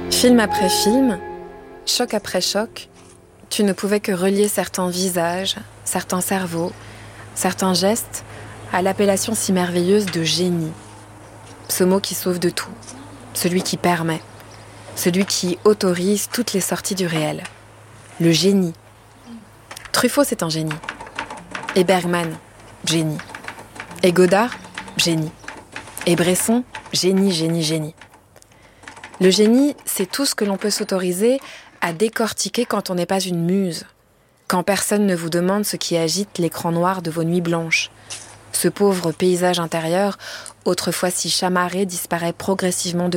Film après film, choc après choc, tu ne pouvais que relier certains visages, certains cerveaux, certains gestes à l'appellation si merveilleuse de génie. Ce mot qui sauve de tout, celui qui permet, celui qui autorise toutes les sorties du réel. Le génie. Truffaut, c'est un génie. Et Bergman, génie. Et Godard, génie. Et Bresson, génie, génie, génie. Le génie, c'est tout ce que l'on peut s'autoriser à décortiquer quand on n'est pas une muse, quand personne ne vous demande ce qui agite l'écran noir de vos nuits blanches. Ce pauvre paysage intérieur, autrefois si chamarré, disparaît progressivement de